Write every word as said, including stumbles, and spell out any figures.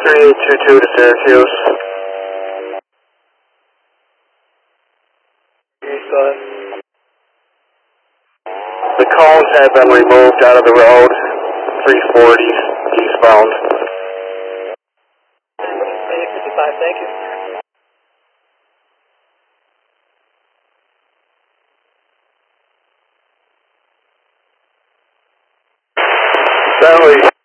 three eight two two to Syracuse. The cones have been removed out of the road, three forty eastbound. eight fifty-five, thank you. Stanley.